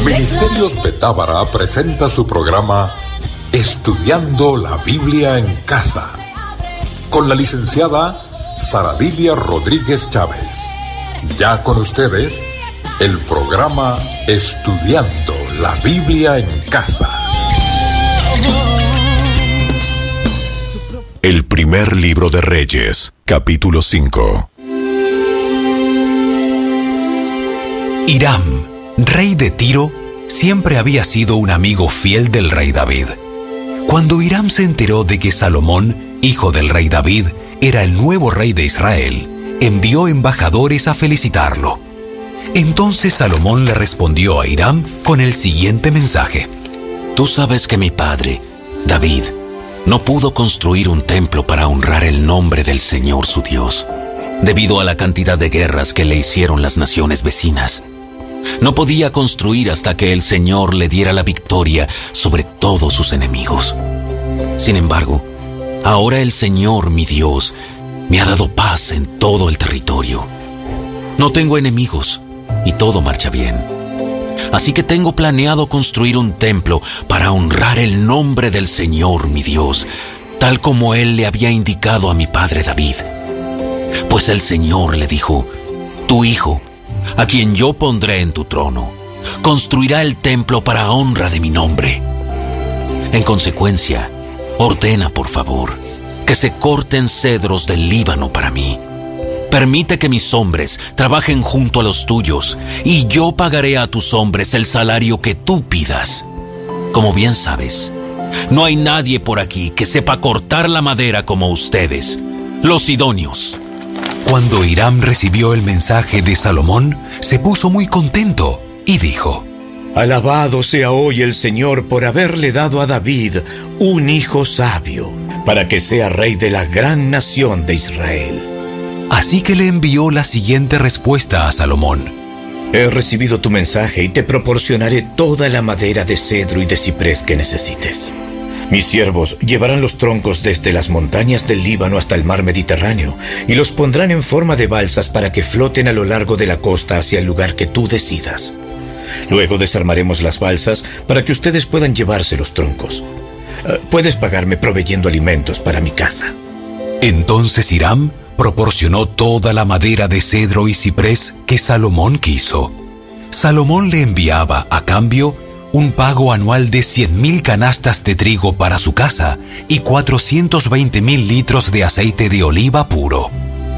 Ministerios Betábara presenta su programa Estudiando la Biblia en Casa, con la licenciada Saradilia Rodríguez Chávez. Ya con ustedes, el programa Estudiando la Biblia en Casa. El primer libro de Reyes, capítulo 5. Hiram, rey de Tiro, siempre había sido un amigo fiel del rey David. Cuando Hiram se enteró de que Salomón, hijo del rey David, era el nuevo rey de Israel, envió embajadores a felicitarlo. Entonces Salomón le respondió a Hiram con el siguiente mensaje: Tú sabes que mi padre, David, no pudo construir un templo para honrar el nombre del Señor su Dios, debido a la cantidad de guerras que le hicieron las naciones vecinas. No podía construir hasta que el Señor le diera la victoria sobre todos sus enemigos. Sin embargo, ahora el Señor, mi Dios, me ha dado paz en todo el territorio. No tengo enemigos y todo marcha bien. Así que tengo planeado construir un templo para honrar el nombre del Señor, mi Dios, tal como Él le había indicado a mi padre David. Pues el Señor le dijo: Tu hijo, a quien yo pondré en tu trono, construirá el templo para honra de mi nombre. En consecuencia, ordena, por favor, que se corten cedros del Líbano para mí. Permite que mis hombres trabajen junto a los tuyos, y yo pagaré a tus hombres el salario que tú pidas. Como bien sabes, no hay nadie por aquí que sepa cortar la madera como ustedes, los sidonios. Cuando Hiram recibió el mensaje de Salomón, se puso muy contento y dijo: Alabado sea hoy el Señor por haberle dado a David un hijo sabio, para que sea rey de la gran nación de Israel. Así que le envió la siguiente respuesta a Salomón: He recibido tu mensaje y te proporcionaré toda la madera de cedro y de ciprés que necesites. Mis siervos llevarán los troncos desde las montañas del Líbano hasta el mar Mediterráneo y los pondrán en forma de balsas para que floten a lo largo de la costa hacia el lugar que tú decidas. Luego desarmaremos las balsas para que ustedes puedan llevarse los troncos. Puedes pagarme proveyendo alimentos para mi casa. Entonces Hiram proporcionó toda la madera de cedro y ciprés que Salomón quiso. Salomón le enviaba a cambio un pago anual de 100,000 canastas de trigo para su casa y 420,000 litros de aceite de oliva puro.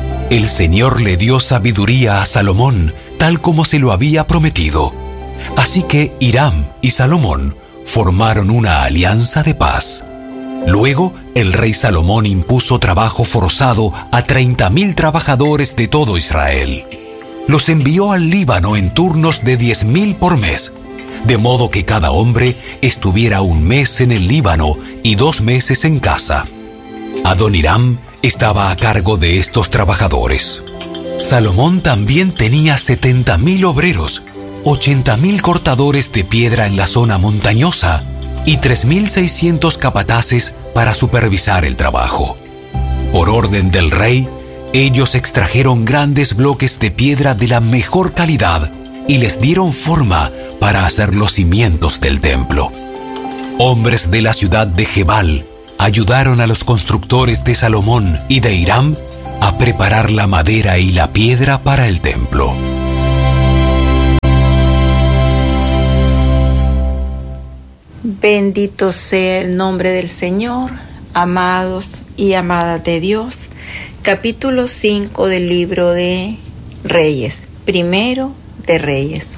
El Señor le dio sabiduría a Salomón, tal como se lo había prometido. Así que Hiram y Salomón formaron una alianza de paz. Luego, el rey Salomón impuso trabajo forzado a 30,000 trabajadores de todo Israel. Los envió al Líbano en turnos de 10,000 por mes, de modo que cada hombre estuviera un mes en el Líbano y 2 meses en casa. Adoniram estaba a cargo de estos trabajadores. Salomón también tenía 70,000 obreros, 80,000 cortadores de piedra en la zona montañosa y 3,600 capataces para supervisar el trabajo. Por orden del rey, ellos extrajeron grandes bloques de piedra de la mejor calidad y les dieron forma para hacer los cimientos del templo. Hombres de la ciudad de Gebal ayudaron a los constructores de Salomón y de Hiram a preparar la madera y la piedra para el templo. Bendito sea el nombre del Señor, amados y amadas de Dios. Capítulo 5 del libro de Reyes, primero de Reyes.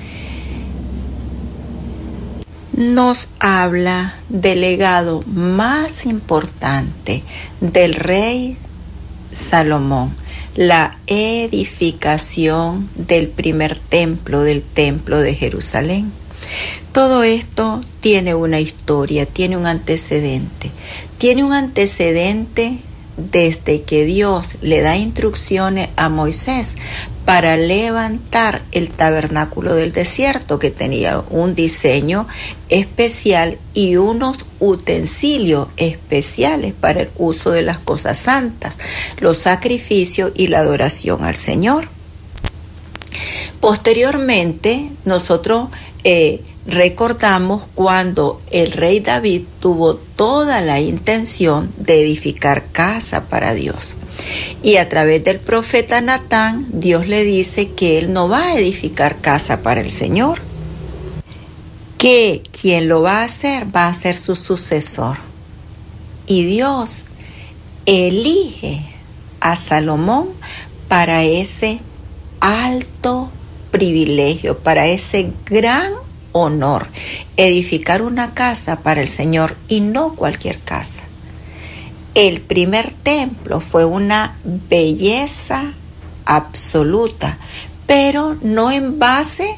Nos habla del legado más importante del rey Salomón, la edificación del primer templo, del templo de Jerusalén. Todo esto tiene una historia, tiene un antecedente. Tiene un antecedente desde que Dios le da instrucciones a Moisés para levantar el tabernáculo del desierto, que tenía un diseño especial y unos utensilios especiales para el uso de las cosas santas, los sacrificios y la adoración al Señor. Posteriormente, nosotros recordamos cuando el rey David tuvo toda la intención de edificar casa para Dios. Y a través del profeta Natán, Dios le dice que él no va a edificar casa para el Señor, que quien lo va a ser su sucesor. Y Dios elige a Salomón para ese alto privilegio, para ese gran honor, edificar una casa para el Señor y no cualquier casa. El primer templo fue una belleza absoluta, pero no en base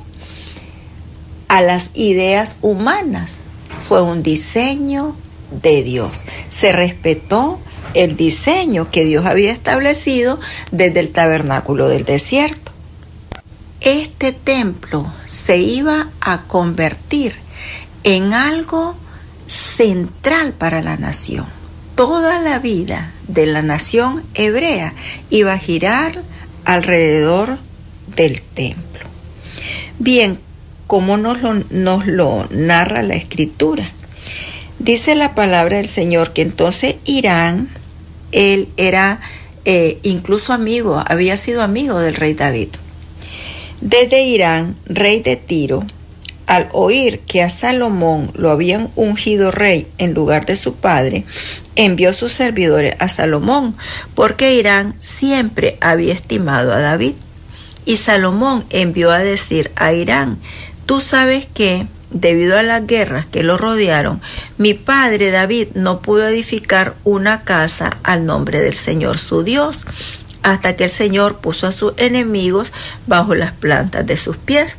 a las ideas humanas. Fue un diseño de Dios. Se respetó el diseño que Dios había establecido desde el tabernáculo del desierto. Este templo se iba a convertir en algo central para la nación. Toda la vida de la nación hebrea iba a girar alrededor del templo. Bien, ¿cómo nos lo narra la Escritura? Dice la palabra del Señor que entonces Hirán, él era incluso amigo, había sido amigo del rey David. Desde Hirán, rey de Tiro, al oír que a Salomón lo habían ungido rey en lugar de su padre, envió sus servidores a Salomón, porque Hirán siempre había estimado a David. Y Salomón envió a decir a Hirán: tú sabes que, debido a las guerras que lo rodearon, mi padre David no pudo edificar una casa al nombre del Señor su Dios, hasta que el Señor puso a sus enemigos bajo las plantas de sus pies.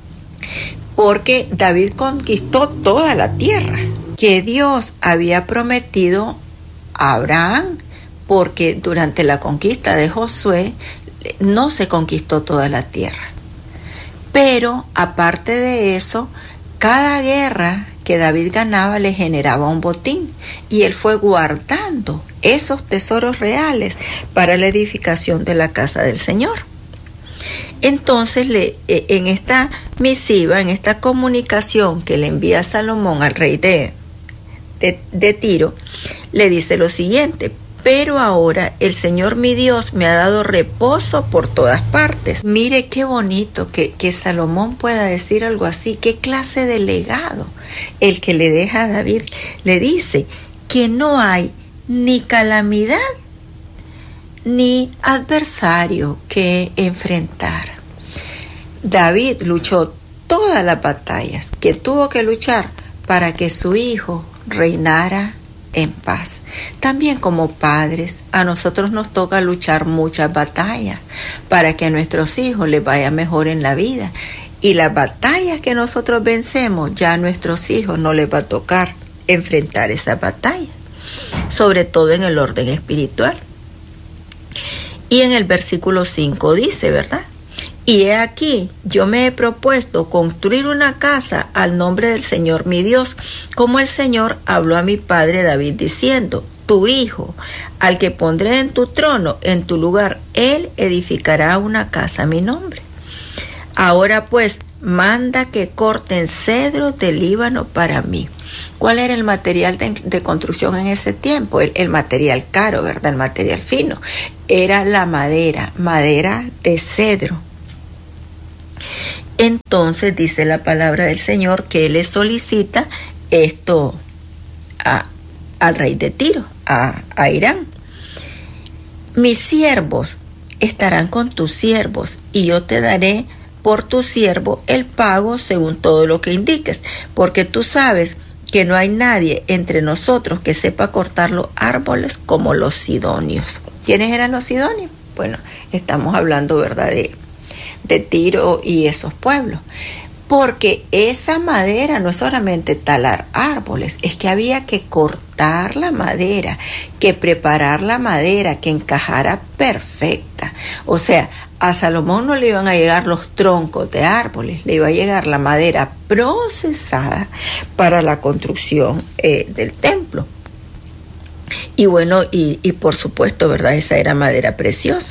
Porque David conquistó toda la tierra que Dios había prometido a Abraham, porque durante la conquista de Josué no se conquistó toda la tierra. Pero aparte de eso, cada guerra que David ganaba le generaba un botín, y él fue guardando esos tesoros reales para la edificación de la casa del Señor. Entonces, en esta misiva, en esta comunicación que le envía Salomón al rey de Tiro, le dice lo siguiente: pero ahora el Señor mi Dios me ha dado reposo por todas partes. Mire qué bonito que Salomón pueda decir algo así. Qué clase de legado el que le deja a David. Le dice que no hay ni calamidad ni adversario que enfrentar. David luchó todas las batallas que tuvo que luchar para que su hijo reinara en paz. También como padres, a nosotros nos toca luchar muchas batallas para que a nuestros hijos les vaya mejor en la vida. Y las batallas que nosotros vencemos, ya a nuestros hijos no les va a tocar enfrentar esas batallas, sobre todo en el orden espiritual. Y en el versículo 5 dice, ¿verdad? Y he aquí, yo me he propuesto construir una casa al nombre del Señor mi Dios, como el Señor habló a mi padre David diciendo: tu hijo, al que pondré en tu trono, en tu lugar, él edificará una casa a mi nombre. Ahora pues, manda que corten cedros del Líbano para mí. ¿Cuál era el material de construcción en ese tiempo? El material caro, ¿verdad? El material fino. Era la madera de cedro. Entonces dice la palabra del Señor que él le solicita esto al rey de Tiro, a Hirán. Mis siervos estarán con tus siervos, y yo te daré por tu siervo el pago según todo lo que indiques, porque tú sabes que no hay nadie entre nosotros que sepa cortar los árboles como los sidonios. ¿Quiénes eran los sidonios? Bueno, estamos hablando, ¿verdad?, de Tiro y esos pueblos. Porque esa madera no es solamente talar árboles, es que había que cortar la madera, que preparar la madera, que encajara perfecta. O sea, a Salomón no le iban a llegar los troncos de árboles, le iba a llegar la madera procesada para la construcción del templo. Y bueno, y por supuesto, ¿verdad?, esa era madera preciosa.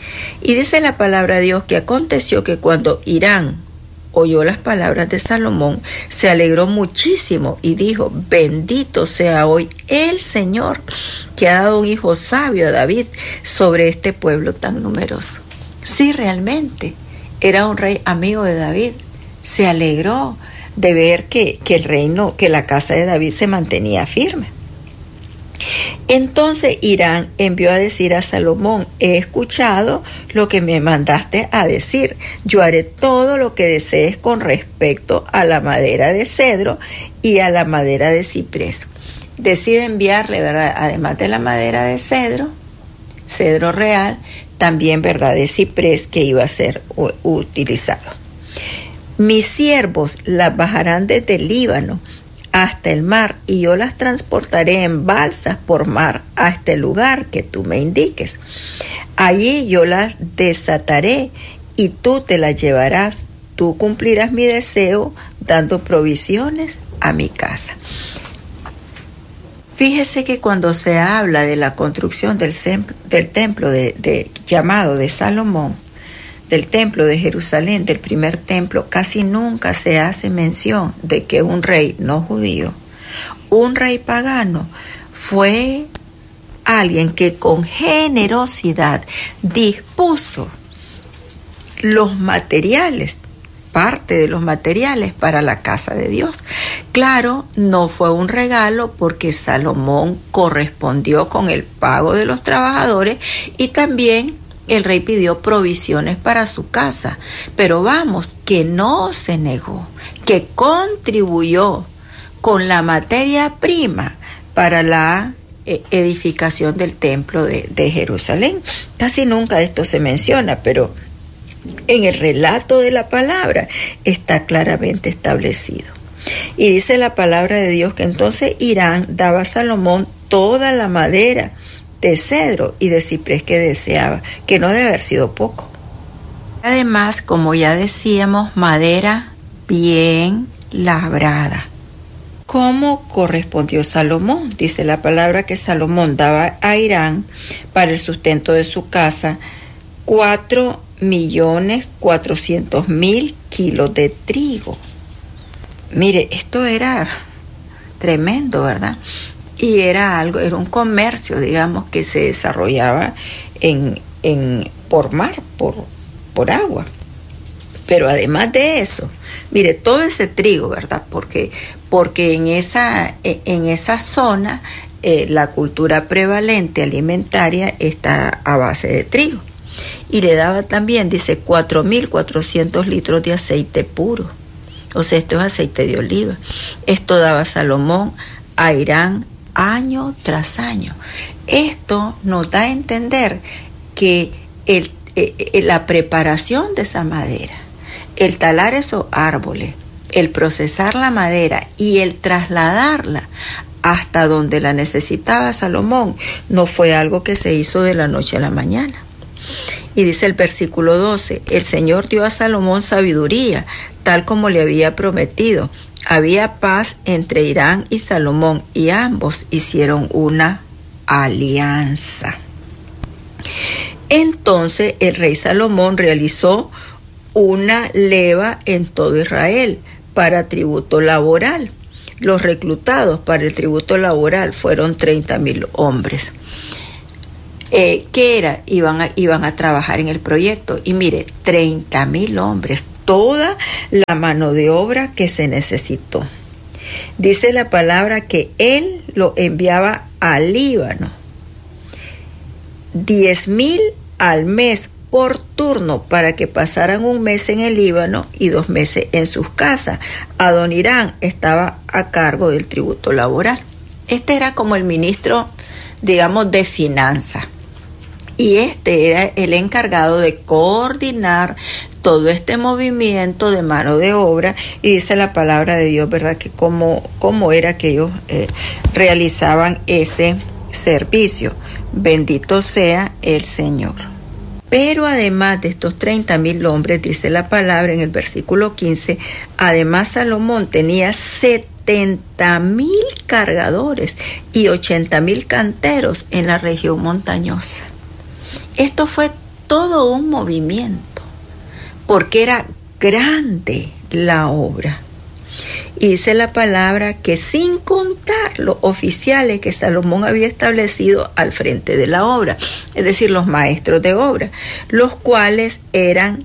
Y dice la palabra de Dios que aconteció que cuando Hiram oyó las palabras de Salomón, se alegró muchísimo y dijo: bendito sea hoy el Señor, que ha dado un hijo sabio a David sobre este pueblo tan numeroso. Sí, realmente, era un rey amigo de David. Se alegró de ver que el reino, que la casa de David se mantenía firme. Entonces Hiram envió a decir a Salomón: he escuchado lo que me mandaste a decir. Yo haré todo lo que desees con respecto a la madera de cedro y a la madera de ciprés. Decide enviarle, ¿verdad?, además de la madera de cedro real, también, ¿verdad?, de ciprés que iba a ser utilizado. Mis siervos las bajarán desde el Líbano hasta el mar, y yo las transportaré en balsas por mar hasta el lugar que tú me indiques. Allí yo las desataré y tú te las llevarás. Tú cumplirás mi deseo dando provisiones a mi casa. Fíjese que cuando se habla de la construcción del templo llamado de Salomón, del templo de Jerusalén, del primer templo, casi nunca se hace mención de que un rey no judío, un rey pagano, fue alguien que con generosidad dispuso los materiales, parte de los materiales para la casa de Dios. Claro, no fue un regalo, porque Salomón correspondió con el pago de los trabajadores, y también el rey pidió provisiones para su casa, pero vamos, que no se negó, que contribuyó con la materia prima para la edificación del templo de Jerusalén. Casi nunca esto se menciona, pero en el relato de la palabra está claramente establecido. Y dice la palabra de Dios que entonces Hiram daba a Salomón toda la madera de cedro y de ciprés que deseaba, que no debe haber sido poco. Además, como ya decíamos, madera bien labrada. ¿Cómo correspondió Salomón? Dice la palabra que Salomón daba a Hiram para el sustento de su casa 4.400.000 kilos de trigo. Mire, esto era tremendo, ¿verdad? Y era un comercio, digamos, que se desarrollaba por mar, por agua. Pero además de eso, mire, todo ese trigo, ¿verdad? Porque en esa zona la cultura prevalente alimentaria está a base de trigo. Y le daba también, dice, 4.400 litros de aceite puro. O sea, esto es aceite de oliva. Esto daba Salomón a Hiram año tras año. Esto nos da a entender que la preparación de esa madera, el talar esos árboles, el procesar la madera y el trasladarla hasta donde la necesitaba Salomón, no fue algo que se hizo de la noche a la mañana. Y dice el versículo 12, el Señor dio a Salomón sabiduría, tal como le había prometido. Había paz entre Hiram y Salomón, y ambos hicieron una alianza. Entonces el rey Salomón realizó una leva en todo Israel para tributo laboral. Los reclutados para el tributo laboral fueron 30.000 hombres. ¿Qué era? Iban a trabajar en el proyecto. Y mire, 30.000 hombres, toda la mano de obra que se necesitó. Dice la palabra que él lo enviaba al Líbano. 10.000 al mes por turno, para que pasaran un mes en el Líbano y 2 meses en sus casas. Adoniram estaba a cargo del tributo laboral. Este era como el ministro, digamos, de finanzas. Y este era el encargado de coordinar todo este movimiento de mano de obra. Y dice la palabra de Dios, ¿verdad?, que cómo era que ellos realizaban ese servicio. Bendito sea el Señor. Pero además de estos 30.000 hombres, dice la palabra en el versículo 15, además Salomón tenía 70.000 cargadores y 80.000 canteros en la región montañosa. Esto fue todo un movimiento, porque era grande la obra. Y dice la palabra que sin contar los oficiales que Salomón había establecido al frente de la obra, es decir, los maestros de obra, los cuales eran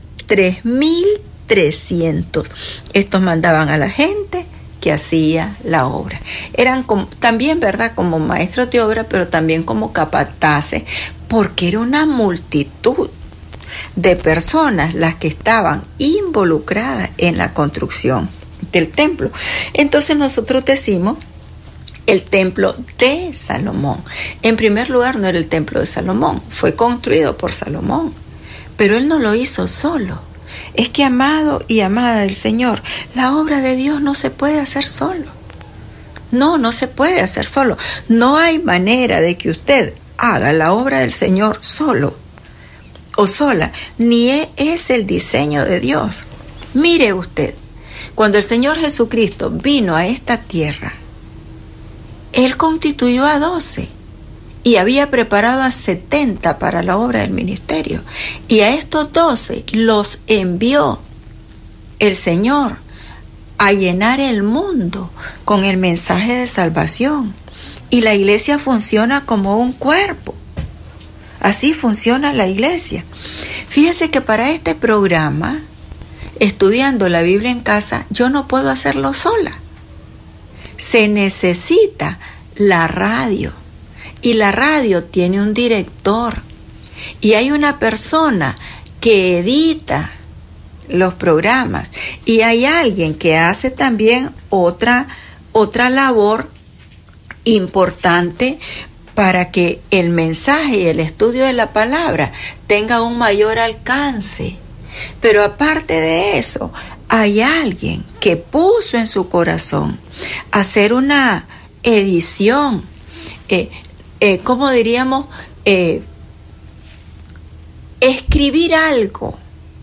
3.300. Estos mandaban a la gente que hacía la obra. Eran también, ¿verdad?, como maestros de obra, pero también como capataces, porque era una multitud de personas las que estaban involucradas en la construcción del templo. Entonces nosotros decimos el templo de Salomón. En primer lugar, no era el templo de Salomón, fue construido por Salomón, pero él no lo hizo solo. Es que, amado y amada del Señor, la obra de Dios no se puede hacer solo. No se puede hacer solo. No hay manera de que usted haga la obra del Señor solo o sola, ni es el diseño de Dios. Mire usted, cuando el Señor Jesucristo vino a esta tierra, Él constituyó a 12 y había preparado a 70 para la obra del ministerio. Y a estos 12 los envió el Señor a llenar el mundo con el mensaje de salvación. Y la iglesia funciona como un cuerpo. Así funciona la iglesia. Fíjese que para este programa, Estudiando la Biblia en Casa, yo no puedo hacerlo sola. Se necesita la radio. Y la radio tiene un director. Y hay una persona que edita los programas. Y hay alguien que hace también otra labor importante para que el mensaje y el estudio de la palabra tenga un mayor alcance. Pero aparte de eso, hay alguien que puso en su corazón hacer una edición, ¿cómo diríamos? Escribir algo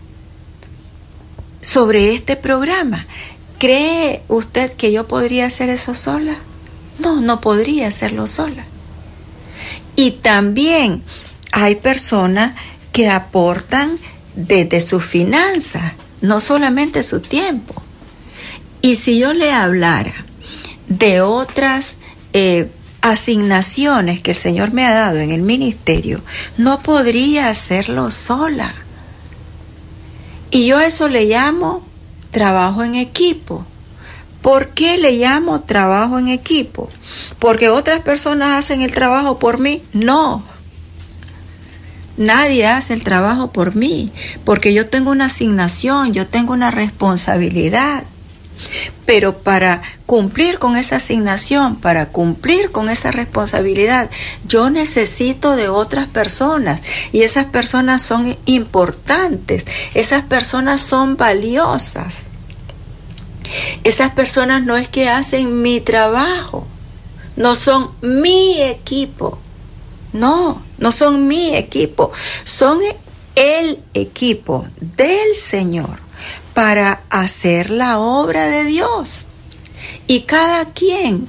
sobre este programa. ¿Cree usted que yo podría hacer eso sola? No podría hacerlo sola. Y también hay personas que aportan desde sus finanzas, no solamente su tiempo. Y si yo le hablara de otras asignaciones que el Señor me ha dado en el ministerio, no podría hacerlo sola. Y yo a eso le llamo trabajo en equipo. ¿Por qué le llamo trabajo en equipo? ¿Porque otras personas hacen el trabajo por mí? No. Nadie hace el trabajo por mí, porque yo tengo una asignación, yo tengo una responsabilidad. Pero para cumplir con esa asignación, para cumplir con esa responsabilidad, yo necesito de otras personas. Y esas personas son importantes, esas personas son valiosas. Esas personas no es que hacen mi trabajo, no son mi equipo. No son mi equipo, son el equipo del Señor para hacer la obra de Dios. Y cada quien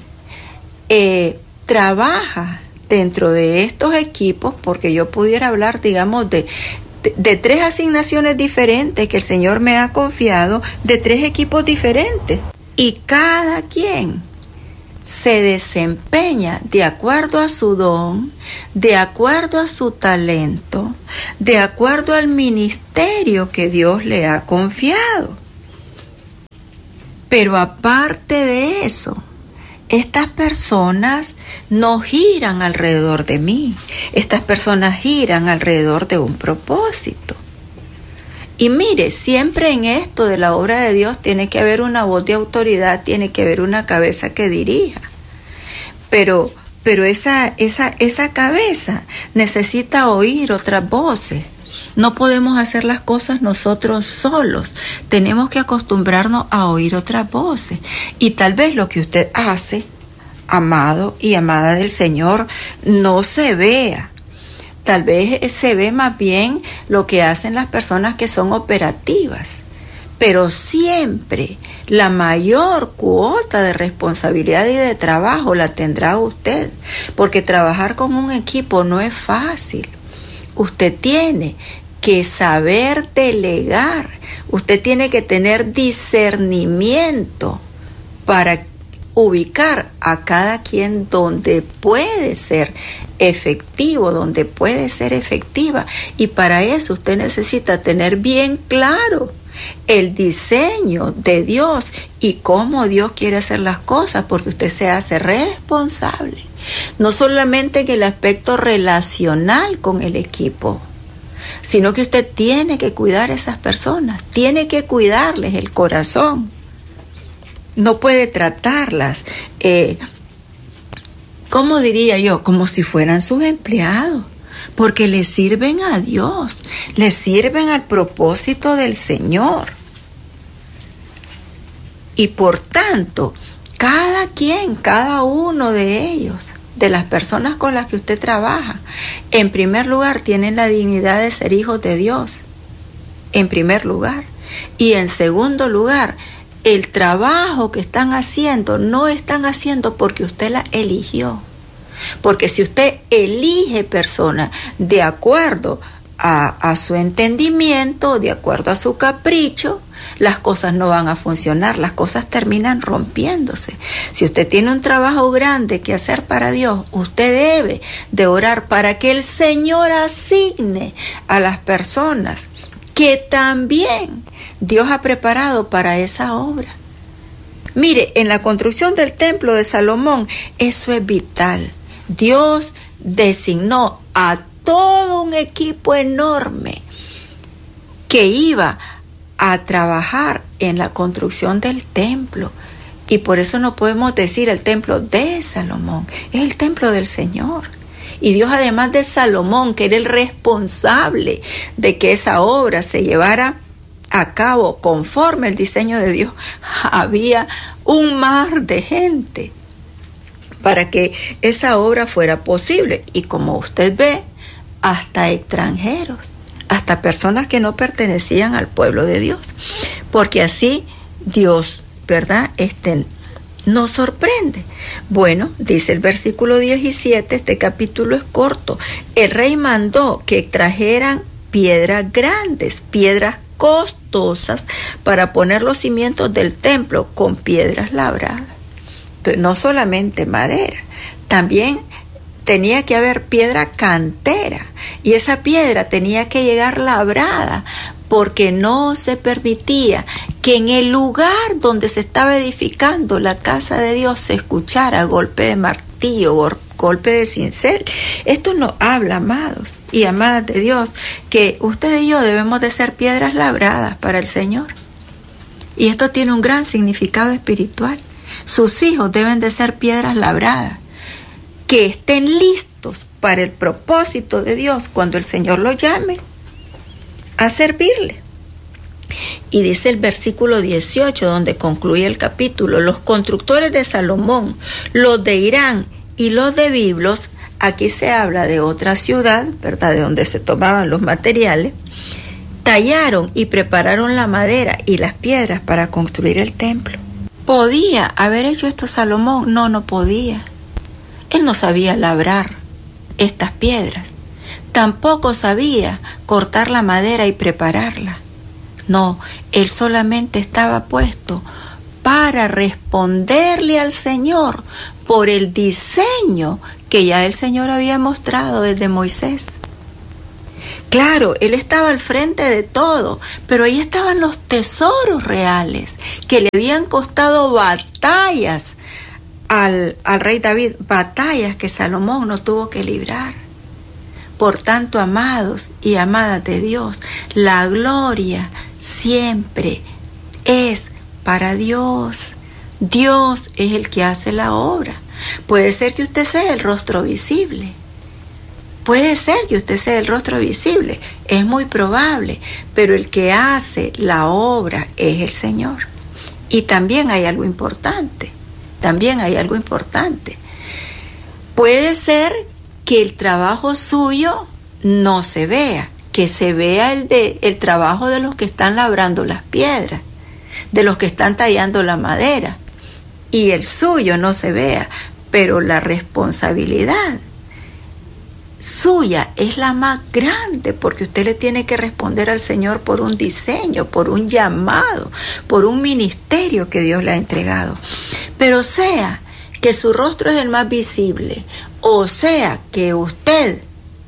trabaja dentro de estos equipos, porque yo pudiera hablar, digamos, de 3 asignaciones diferentes que el Señor me ha confiado, de 3 equipos diferentes. Y cada quien se desempeña de acuerdo a su don, de acuerdo a su talento, de acuerdo al ministerio que Dios le ha confiado. Pero aparte de eso, estas personas no giran alrededor de mí. Estas personas giran alrededor de un propósito. Y mire, siempre en esto de la obra de Dios tiene que haber una voz de autoridad, tiene que haber una cabeza que dirija. Pero esa cabeza necesita oír otras voces. No podemos hacer las cosas nosotros solos. Tenemos que acostumbrarnos a oír otras voces. Y tal vez lo que usted hace, amado y amada del Señor, no se vea. Tal vez se ve más bien lo que hacen las personas que son operativas. Pero siempre la mayor cuota de responsabilidad y de trabajo la tendrá usted. Porque trabajar con un equipo no es fácil. Usted tiene que saber delegar. Usted tiene que tener discernimiento para ubicar a cada quien donde puede ser efectivo, donde puede ser efectiva. Y para eso usted necesita tener bien claro el diseño de Dios y cómo Dios quiere hacer las cosas, porque usted se hace responsable, no solamente en el aspecto relacional con el equipo, sino que usted tiene que cuidar a esas personas, tiene que cuidarles el corazón. No puede tratarlas, ¿cómo diría yo? Como si fueran sus empleados, porque le sirven a Dios, le sirven al propósito del Señor. Y por tanto, cada uno de ellos, de las personas con las que usted trabaja, en primer lugar tienen la dignidad de ser hijos de Dios, en primer lugar. Y en segundo lugar, el trabajo que están haciendo, no están haciendo porque usted la eligió. Porque si usted elige personas de acuerdo a su entendimiento, de acuerdo a su capricho, las cosas no van a funcionar, las cosas terminan rompiéndose. Si usted tiene un trabajo grande que hacer para Dios, usted debe de orar para que el Señor asigne a las personas que también Dios ha preparado para esa obra. Mire, en la construcción del templo de Salomón, eso es vital. Dios designó a todo un equipo enorme que iba a trabajar en la construcción del templo. Y por eso no podemos decir el templo de Salomón, es el templo del Señor. Y Dios, además de Salomón, que era el responsable de que esa obra se llevara a cabo conforme el diseño de Dios, había un mar de gente para que esa obra fuera posible. Y como usted ve, hasta extranjeros, hasta personas que no pertenecían al pueblo de Dios, porque así Dios, ¿verdad?, nos sorprende. Bueno, dice el versículo 17, este capítulo es corto. El rey mandó que trajeran piedras grandes, piedras costosas, para poner los cimientos del templo con piedras labradas. Entonces, no solamente madera, también tenía que haber piedra cantera, y esa piedra tenía que llegar labrada, porque no se permitía que en el lugar donde se estaba edificando la casa de Dios se escuchara golpe de martillo, golpe de cincel. Esto nos habla, amados y amadas de Dios, que usted y yo debemos de ser piedras labradas para el Señor. Y esto tiene un gran significado espiritual. Sus hijos deben de ser piedras labradas, que estén listos para el propósito de Dios cuando el Señor los llame a servirle. Y dice el versículo 18, donde concluye el capítulo: los constructores de Salomón, los de Irán y los de Biblos, aquí se habla de otra ciudad, ¿verdad?, de donde se tomaban los materiales, tallaron y prepararon la madera y las piedras para construir el templo. ¿Podía haber hecho esto Salomón? No, no podía. Él no sabía labrar estas piedras. Tampoco sabía cortar la madera y prepararla. No, él solamente estaba puesto para responderle al Señor por el diseño que ya el Señor había mostrado desde Moisés. Claro, él estaba al frente de todo, pero ahí estaban los tesoros reales que le habían costado batallas al rey David, batallas que Salomón no tuvo que librar. Por tanto, amados y amadas de Dios, la gloria siempre es para Dios. Dios es el que hace la obra. Puede ser que usted sea el rostro visible. Puede ser que usted sea el rostro visible. Es muy probable. Pero el que hace la obra es el Señor. Y también hay algo importante. Puede ser que el trabajo suyo no se vea, que se vea el trabajo de los que están labrando las piedras, de los que están tallando la madera, y el suyo no se vea, pero la responsabilidad suya es la más grande, porque usted le tiene que responder al Señor por un diseño, por un llamado, por un ministerio que Dios le ha entregado. Pero sea que su rostro es el más visible, o sea que usted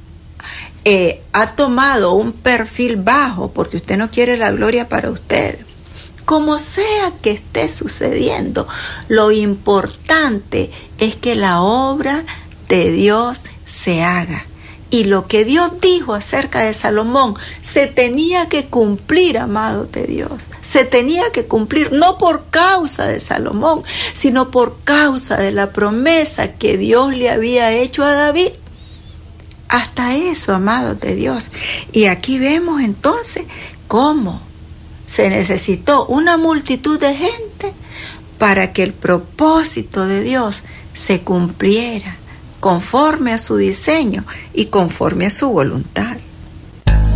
ha tomado un perfil bajo porque usted no quiere la gloria para usted, como sea que esté sucediendo, lo importante es que la obra de Dios se haga. Y lo que Dios dijo acerca de Salomón se tenía que cumplir, amados de Dios. Se tenía que cumplir, no por causa de Salomón, sino por causa de la promesa que Dios le había hecho a David. Hasta eso, amados de Dios. Y aquí vemos entonces cómo se necesitó una multitud de gente para que el propósito de Dios se cumpliera conforme a su diseño y conforme a su voluntad.